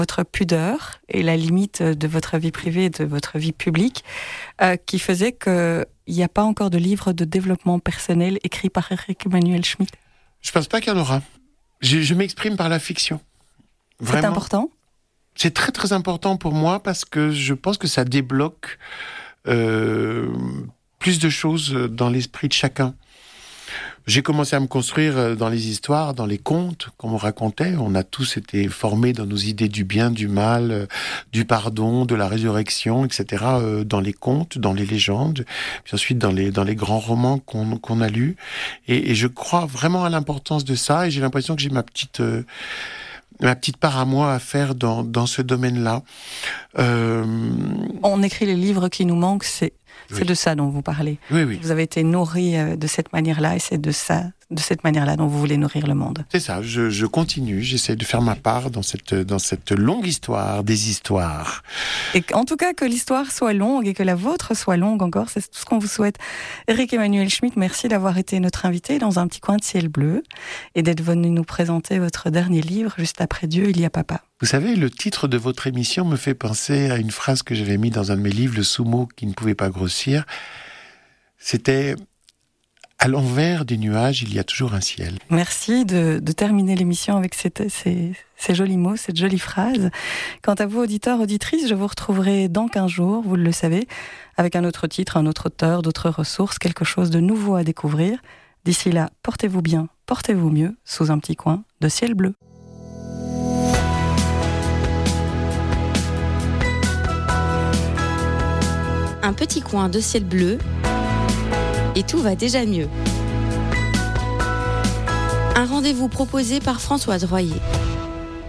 votre pudeur et la limite de votre vie privée et de votre vie publique qui faisait qu'il n'y a pas encore de livre de développement personnel écrit par Eric Emmanuel Schmitt? Je pense pas qu'il y en aura. Je m'exprime par la fiction. Vraiment. C'est important? C'est très très important pour moi parce que je pense que ça débloque plus de choses dans l'esprit de chacun. J'ai commencé à me construire dans les histoires, dans les contes qu'on me racontait. On a tous été formés dans nos idées du bien, du mal, du pardon, de la résurrection, etc. Dans les contes, dans les légendes, puis ensuite dans les grands romans qu'on a lus. Et je crois vraiment à l'importance de ça. Et j'ai l'impression que j'ai ma petite part à moi à faire dans ce domaine-là. On écrit les livres qui nous manquent, c'est de ça dont vous parlez. Oui. Vous avez été nourri de cette manière-là et c'est de cette manière-là dont vous voulez nourrir le monde. C'est ça, je continue, j'essaie de faire ma part dans cette longue histoire des histoires. Et en tout cas, que l'histoire soit longue et que la vôtre soit longue encore, c'est tout ce qu'on vous souhaite. Eric Emmanuel Schmitt, merci d'avoir été notre invité dans un petit coin de ciel bleu et d'être venu nous présenter votre dernier livre, Juste après Dieu, il y a papa. Vous savez, le titre de votre émission me fait penser à une phrase que j'avais mise dans un de mes livres, Le sous-mot qui ne pouvait pas grossir. C'était « À l'envers du nuage, il y a toujours un ciel ». Merci de terminer l'émission avec ces jolis mots, cette jolie phrase. Quant à vous, auditeurs, auditrices, je vous retrouverai dans 15 jours, vous le savez, avec un autre titre, un autre auteur, d'autres ressources, quelque chose de nouveau à découvrir. D'ici là, portez-vous bien, portez-vous mieux, sous un petit coin de ciel bleu. Un petit coin de ciel bleu et tout va déjà mieux. Un rendez-vous proposé par Françoise Royer.